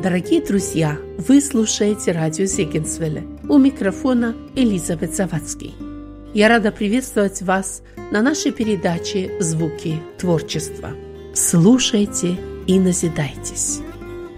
Дорогие друзья, вы слушаете радио Зегенсвелле. У микрофона Элизабет Завадский. Я рада приветствовать вас на нашей передаче «Звуки творчества». Слушайте и назидайтесь.